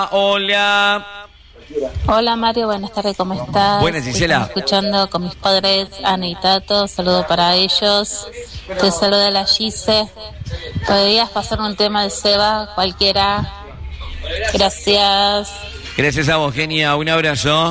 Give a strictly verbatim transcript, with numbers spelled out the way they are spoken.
Hola, hola. Hola Mario, buenas tardes, ¿cómo estás? Buenas, Gisela. Estoy escuchando con mis padres, Ana y Tato, saludo para ellos. Te saluda la Gise. ¿Podrías pasar un tema de Seba, cualquiera? Gracias. Gracias a vos, genia. Un abrazo.